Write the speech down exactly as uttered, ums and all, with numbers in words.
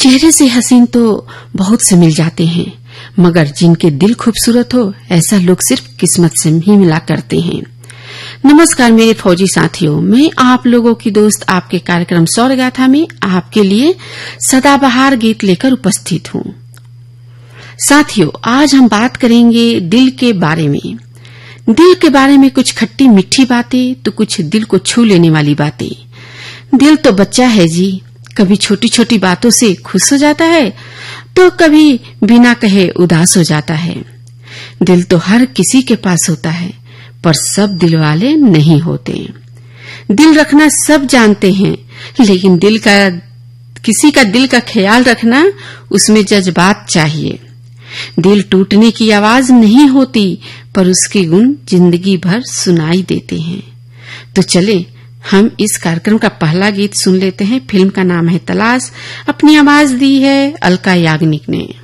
चेहरे से हसीन तो बहुत से मिल जाते हैं, मगर जिनके दिल खूबसूरत हो ऐसा लोग सिर्फ किस्मत से ही मिला करते हैं। नमस्कार मेरे फौजी साथियों, मैं आप लोगों की दोस्त आपके कार्यक्रम सौरगाथा में आपके लिए सदाबहार गीत लेकर उपस्थित हूँ। साथियों, आज हम बात करेंगे दिल के बारे में। दिल के बारे में कुछ खट्टी मीठी बातें तो कुछ दिल को छू लेने वाली बातें। दिल तो बच्चा है जी, कभी छोटी छोटी बातों से खुश हो जाता है तो कभी बिना कहे उदास हो जाता है। दिल तो हर किसी के पास होता है, पर सब दिल वाले नहीं होते। दिल रखना सब जानते हैं, लेकिन दिल का किसी का दिल का ख्याल रखना, उसमें जज्बात चाहिए। दिल टूटने की आवाज नहीं होती, पर उसके गुण जिंदगी भर सुनाई देते हैं। तो चले हम इस कार्यक्रम का पहला गीत सुन लेते हैं। फिल्म का नाम है तलाश। अपनी आवाज दी है अलका याग्निक ने।